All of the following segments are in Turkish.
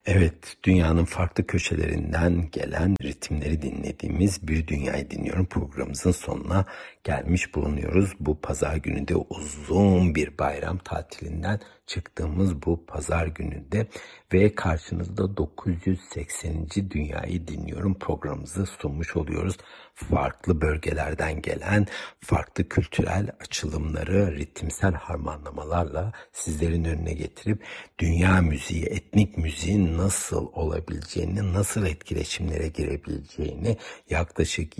Evet, dünyanın farklı köşelerinden gelen ritimleri dinlediğimiz Bir Dünyayı Dinliyorum programımızın sonuna gelmiş bulunuyoruz. Bu pazar günü de uzun bir bayram tatilinden çıktığımız bu pazar gününde ve karşınızda 980. Dünyayı Dinliyorum programımızı sunmuş oluyoruz. Farklı bölgelerden gelen farklı kültürel açılımları ritimsel harmanlamalarla sizlerin önüne getirip dünya müziği, etnik müziğin nasıl olabileceğini, nasıl etkileşimlere girebileceğini yaklaşık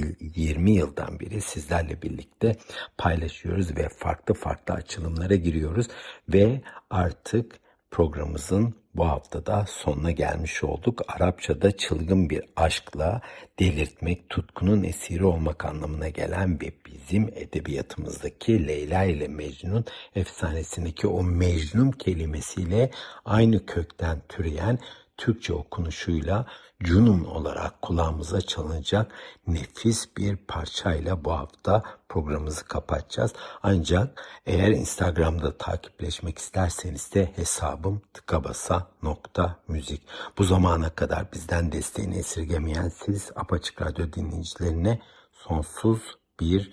20 yıldan beri sizlerle birlikte paylaşıyoruz ve farklı açılımlara giriyoruz ve artık programımızın bu haftada sonuna gelmiş olduk. Arapçada çılgın bir aşkla delirtmek, tutkunun esiri olmak anlamına gelen ve bizim edebiyatımızdaki Leyla ile Mecnun efsanesindeki o Mecnun kelimesiyle aynı kökten türeyen Türkçe okunuşuyla Cunun olarak kulağımıza çalınacak nefis bir parçayla bu hafta programımızı kapatacağız. Ancak eğer Instagram'da takipleşmek isterseniz de hesabım tıkabasa.müzik. Bu zamana kadar bizden desteğini esirgemeyen siz Apaçık Radyo dinleyicilerine sonsuz bir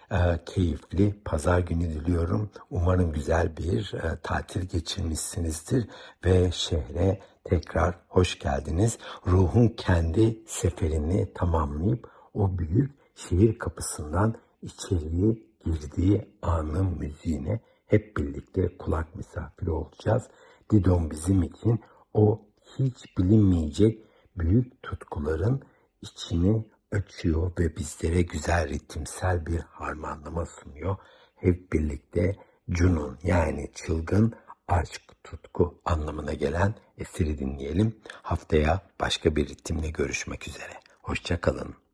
keyifli pazar günü diliyorum. Umarım güzel bir tatil geçirmişsinizdir ve şehre tekrar hoş geldiniz. Ruhun kendi seferini tamamlayıp o büyük şehir kapısından içeriye girdiği anın müziğine hep birlikte kulak misafiri olacağız. Didon bizim için o hiç bilinmeyecek büyük tutkuların içini açıyor ve bizlere güzel ritimsel bir harmanlama sunuyor. Hep birlikte Cunun yani çılgın aşk, tutku anlamına gelen eseri dinleyelim. Haftaya başka bir ritimle görüşmek üzere. Hoşça kalın.